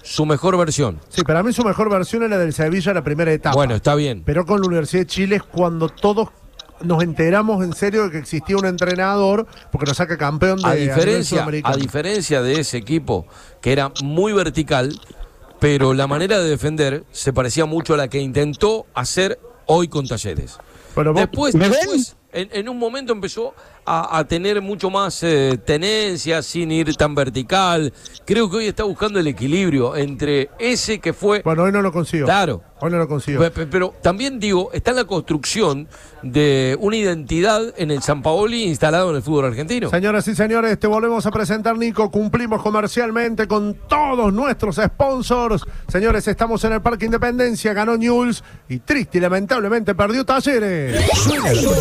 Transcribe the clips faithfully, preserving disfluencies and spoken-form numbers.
su mejor versión. Sí, para mí su mejor versión era del Sevilla, la primera etapa. Bueno, está bien. Pero con la Universidad de Chile es cuando todos nos enteramos en serio de que existía un entrenador, porque nos saca campeón de a diferencia, a a diferencia de ese equipo que era muy vertical, pero la manera de defender se parecía mucho a la que intentó hacer hoy con Talleres. Bueno, vos, después, después en, en un momento empezó a, a tener mucho más eh, tenencia, sin ir tan vertical. Creo que hoy está buscando el equilibrio entre ese que fue... Bueno, hoy no lo consiguió. Claro. Hoy no lo consiguió. Pero, pero también digo, está en la construcción de una identidad en el Sampaoli instalado en el fútbol argentino. Señoras y señores, te volvemos a presentar, Nico. Cumplimos comercialmente con todos nuestros sponsors. Señores, estamos en el Parque Independencia. Ganó Newell's y triste y lamentablemente perdió Talleres. Suena el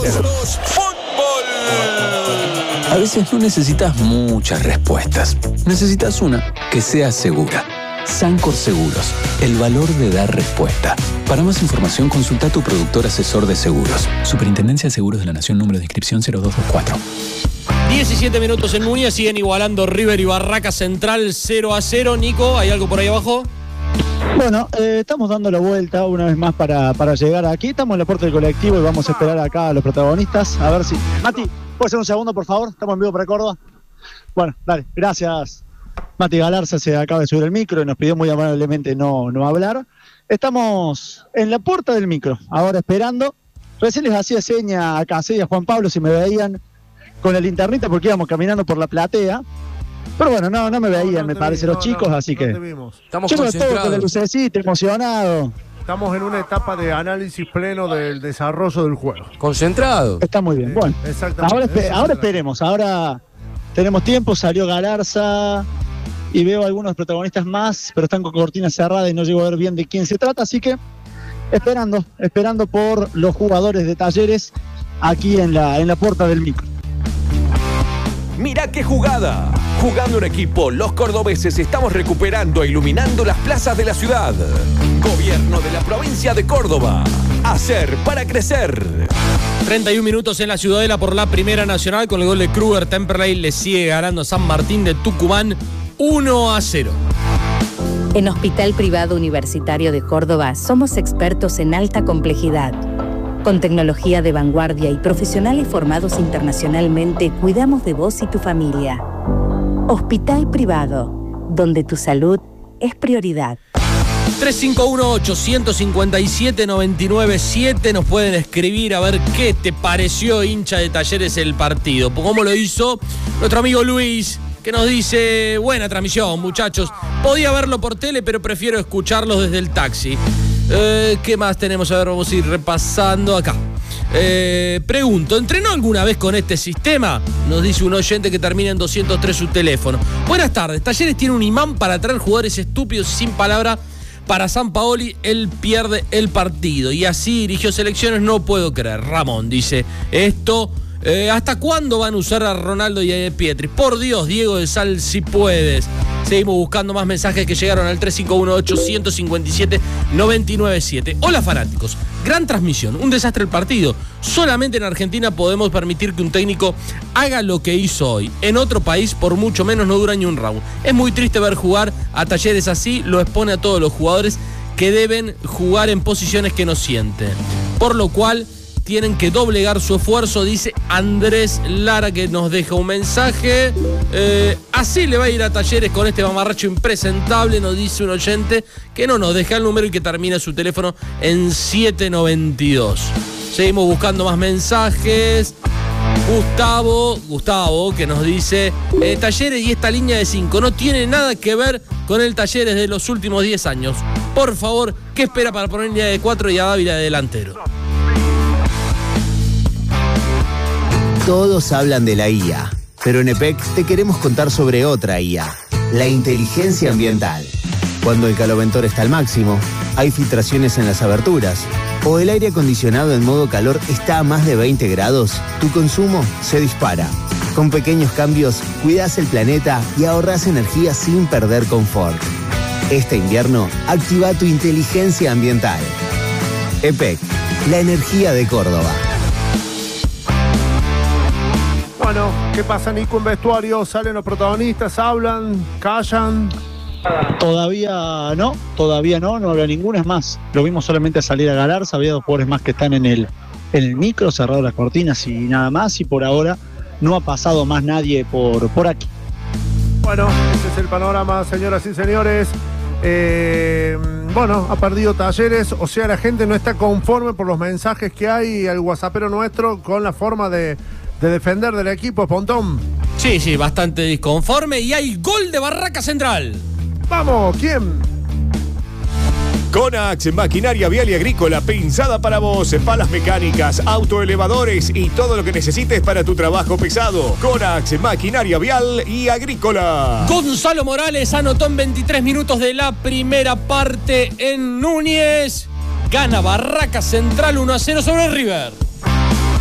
A veces no necesitas muchas respuestas. Necesitas una que sea segura. Sancor Seguros, el valor de dar respuesta. Para más información, consulta a tu productor asesor de seguros. Superintendencia de Seguros de la Nación, número de inscripción cero dos dos cuatro. diecisiete minutos en Muñoz, siguen igualando River y Barraca Central cero a cero. Nico, ¿hay algo por ahí abajo? Bueno, eh, estamos dando la vuelta una vez más para, para llegar aquí. Estamos en la puerta del colectivo y vamos a esperar acá a los protagonistas. A ver si... Mati, ¿puedes hacer un segundo, por favor? Estamos en vivo para Córdoba. Bueno, dale, gracias. Mati Galarza se acaba de subir el micro y nos pidió muy amablemente no, no hablar. Estamos en la puerta del micro, ahora esperando. Recién les hacía seña a Casé y a Juan Pablo si me veían con la linternita porque íbamos caminando por la platea. Pero bueno, no, no me veían, no, no me parece, vi, los no, chicos, no, así no que... Estamos yo concentrados. Todo con el lucecito, emocionado. Estamos en una etapa de análisis pleno del desarrollo del juego. Concentrado. Está muy bien, bueno. Exactamente. Ahora, espe ahora esperemos, ahora tenemos tiempo, salió Galarza y veo algunos protagonistas más, pero están con cortina cerrada y no llego a ver bien de quién se trata, así que esperando, esperando por los jugadores de Talleres aquí en la, en la puerta del micro. Mirá qué jugada. Jugando en equipo, los cordobeses estamos recuperando e iluminando las plazas de la ciudad. Gobierno de la provincia de Córdoba. Hacer para crecer. treinta y un minutos en la Ciudadela por la Primera Nacional con el gol de Kruger. Temperley le sigue ganando a San Martín de Tucumán uno a cero. En Hospital Privado Universitario de Córdoba somos expertos en alta complejidad. Con tecnología de vanguardia y profesionales formados internacionalmente, cuidamos de vos y tu familia. Hospital Privado, donde tu salud es prioridad. tres cinco uno, ocho cinco siete, nueve nueve siete. Nos pueden escribir a ver qué te pareció, hincha de Talleres, el partido. Como lo hizo nuestro amigo Luis, que nos dice: buena transmisión, muchachos. Podía verlo por tele, pero prefiero escucharlos desde el taxi. Eh, ¿Qué más tenemos? A ver, vamos a ir repasando acá. Eh, pregunto, ¿entrenó alguna vez con este sistema? Nos dice un oyente que termina en doscientos tres su teléfono. Buenas tardes. Talleres tiene un imán para traer jugadores estúpidos y sin palabra. Para Sampaoli, él pierde el partido. Y así dirigió selecciones, no puedo creer. Ramón dice esto. Eh, ¿Hasta cuándo van a usar a Ronaldo y a De Pietri? Por Dios, Diego de Sal, si puedes. Seguimos buscando más mensajes que llegaron al tres cinco uno, ocho cinco siete, nueve nueve siete. Hola fanáticos, gran transmisión, un desastre el partido. Solamente en Argentina podemos permitir que un técnico haga lo que hizo hoy. En otro país, por mucho menos, no dura ni un round. Es muy triste ver jugar a Talleres así, lo expone a todos los jugadores que deben jugar en posiciones que no sienten. Por lo cual tienen que doblegar su esfuerzo, dice Andrés Lara, que nos deja un mensaje. Eh, así le va a ir a Talleres con este mamarracho impresentable, nos dice un oyente que no nos deja el número y que termina su teléfono en siete noventa y dos. Seguimos buscando más mensajes. Gustavo, Gustavo, que nos dice: eh, Talleres y esta línea de cinco no tiene nada que ver con el Talleres de los últimos diez años. Por favor, ¿qué espera para poner línea de cuatro y a Dávila de delantero? Todos hablan de la I A, pero en E P E C te queremos contar sobre otra I A, la inteligencia ambiental. Cuando el caloventor está al máximo, hay filtraciones en las aberturas, o el aire acondicionado en modo calor está a más de veinte grados, tu consumo se dispara. Con pequeños cambios, cuidas el planeta y ahorras energía sin perder confort. Este invierno, activa tu inteligencia ambiental. E P E C, la energía de Córdoba. Bueno, ¿qué pasa, Nico, en vestuario? Salen los protagonistas, hablan, callan. Todavía no, todavía no, no había ninguna. Es más, lo vimos solamente salir a Galarza, había dos jugadores más que están en el, en el micro, cerrado las cortinas y nada más, y por ahora no ha pasado más nadie por, por aquí. Bueno, ese es el panorama, señoras y señores. Eh, bueno, ha perdido Talleres, o sea, la gente no está conforme por los mensajes que hay al WhatsAppero nuestro con la forma de, de defender del equipo, Pontón. Sí, sí, bastante disconforme y hay gol de Barraca Central. Vamos, ¿quién? Conax, maquinaria vial y agrícola pensada para vos, palas mecánicas, autoelevadores y todo lo que necesites para tu trabajo pesado. Conax, maquinaria vial y agrícola. Gonzalo Morales anotó en veintitrés minutos de la primera parte en Núñez. Gana Barraca Central uno a cero sobre River.